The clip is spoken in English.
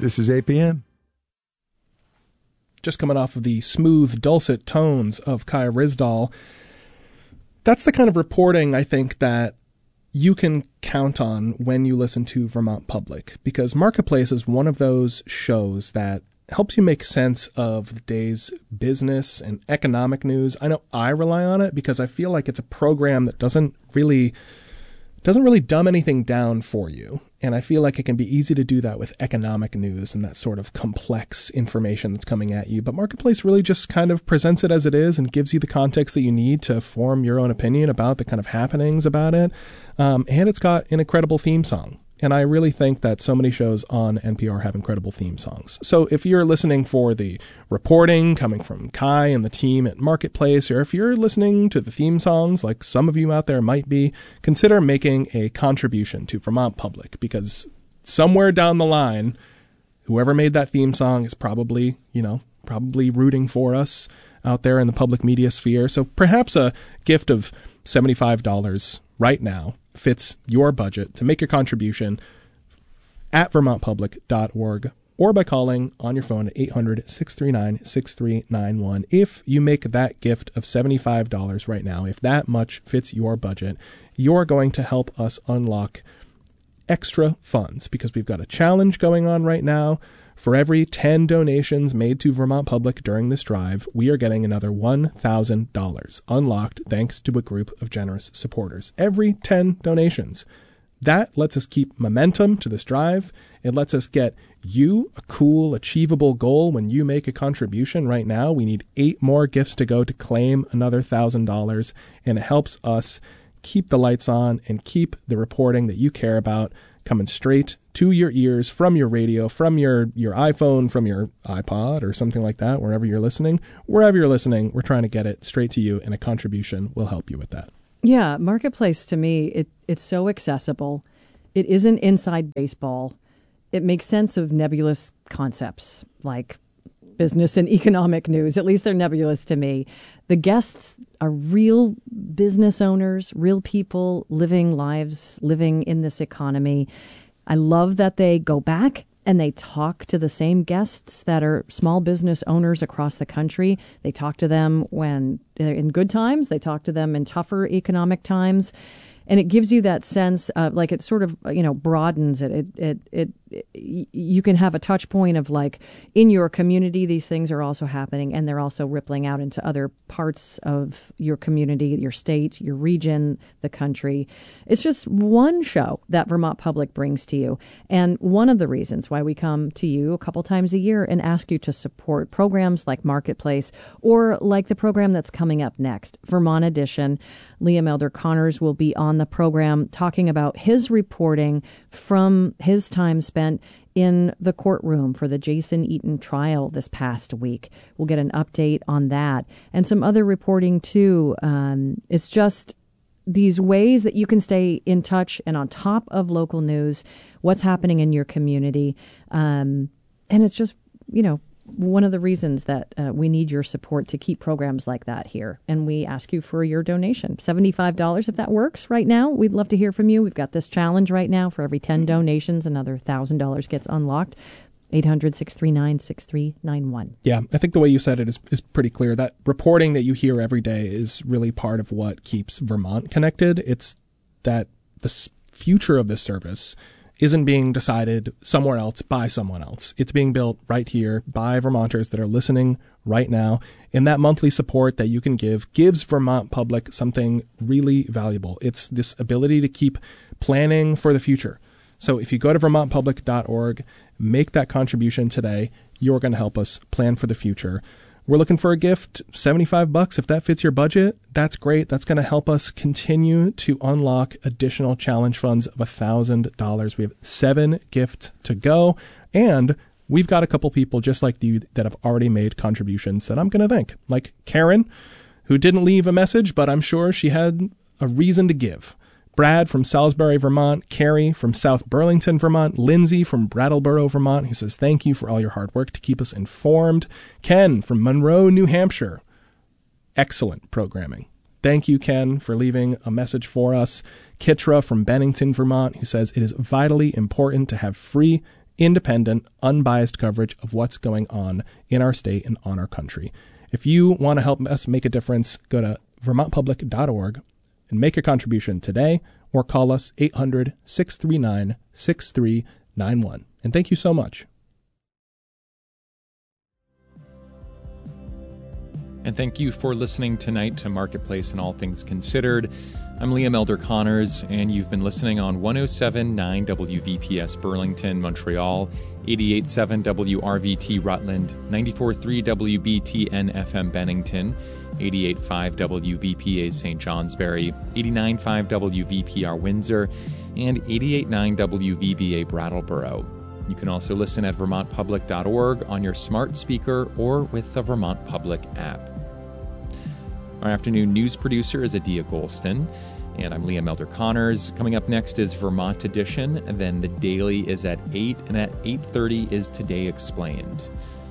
This is APM. Just coming off of the smooth, dulcet tones of Kaya Ryssdal. That's the kind of reporting I think that you can count on when you listen to Vermont Public, because Marketplace is one of those shows that helps you make sense of the day's business and economic news. I know I rely on it because I feel like it's a program that doesn't really dumb anything down for you. And I feel like it can be easy to do that with economic news and that sort of complex information that's coming at you. But Marketplace really just kind of presents it as it is and gives you the context that you need to form your own opinion about the kind of happenings about it. And it's got an incredible theme song. And I really think that so many shows on NPR have incredible theme songs. So if you're listening for the reporting coming from Kai and the team at Marketplace, or if you're listening to the theme songs like some of you out there might be, consider making a contribution to Vermont Public, because somewhere down the line, whoever made that theme song is probably rooting for us out there in the public media sphere. So perhaps a gift of $75 right now fits your budget to make your contribution at vermontpublic.org or by calling on your phone at 800-639-6391. If you make that gift of $75 right now, if that much fits your budget, you're going to help us unlock extra funds, because we've got a challenge going on right now. For every 10 donations made to Vermont Public during this drive, we are getting another $1,000 unlocked thanks to a group of generous supporters. Every 10 donations. That lets us keep momentum to this drive. It lets us get you a cool, achievable goal when you make a contribution. Right now, we need 8 more gifts to go to claim another $1,000, and it helps us keep the lights on and keep the reporting that you care about coming straight to your ears from your radio, from your iPhone, from your iPod or something like that, wherever you're listening. Wherever you're listening, we're trying to get it straight to you, and a contribution will help you with that. Yeah, Marketplace, to me, it's so accessible. It isn't inside baseball. It makes sense of nebulous concepts like business and economic news. At least they're nebulous to me. The guests are real business owners, real people living lives, living in this economy. I love that they go back and they talk to the same guests that are small business owners across the country. They talk to them when they're in good times. They talk to them in tougher economic times. And it gives you that sense of, like, it sort of, broadens it. You can have a touch point of, like, in your community, these things are also happening, and they're also rippling out into other parts of your community, your state, your region, the country. It's just one show that Vermont Public brings to you. And one of the reasons why we come to you a couple times a year and ask you to support programs like Marketplace, or like the program that's coming up next, Vermont Edition. Liam Elder Connors will be on the program talking about his reporting from his time spent in the courtroom for the Jason Eaton trial this past week. We'll get an update on that and some other reporting too. It's just these ways that you can stay in touch and on top of local news, what's happening in your community. And it's just, one of the reasons that we need your support to keep programs like that here. And we ask you for your donation. $75, if that works right now. We'd love to hear from you. We've got this challenge right now. For every 10 donations, another $1,000 gets unlocked. 800-639-6391. Yeah, I think the way you said it is pretty clear. That reporting that you hear every day is really part of what keeps Vermont connected. It's that the future of this service isn't being decided somewhere else by someone else. It's being built right here by Vermonters that are listening right now. And that monthly support that you can give gives Vermont Public something really valuable. It's this ability to keep planning for the future. So if you go to vermontpublic.org, make that contribution today, you're going to help us plan for the future. We're looking for a gift, $75. If that fits your budget, that's great. That's going to help us continue to unlock additional challenge funds of $1,000. We have 7 gifts to go, and we've got a couple people just like you that have already made contributions that I'm going to thank, like Karen, who didn't leave a message, but I'm sure she had a reason to give. Brad from Salisbury, Vermont, Carrie from South Burlington, Vermont, Lindsay from Brattleboro, Vermont, who says thank you for all your hard work to keep us informed, Ken from Monroe, New Hampshire. Excellent programming. Thank you, Ken, for leaving a message for us. Kitra from Bennington, Vermont, who says it is vitally important to have free independent, unbiased coverage of what's going on in our state and on our country. If you want to help us make a difference, go to vermontpublic.org and make your contribution today, or call us 800-639-6391. And thank you so much. And thank you for listening tonight to Marketplace and All Things Considered. I'm Liam Elder Connors, and you've been listening on 107.9 WVPS Burlington, Montreal, 88.7 WRVT Rutland, 94.3 WBTN FM Bennington, 88.5 WVPA St. Johnsbury, 89.5 WVPR Windsor, and 88.9 WVBA Brattleboro. You can also listen at vermontpublic.org on your smart speaker or with the Vermont Public app. Our afternoon news producer is Adia Golston, and I'm Liam Elder Connors. Coming up next is Vermont Edition, and then the Daily is at 8, and at 8:30 is Today Explained.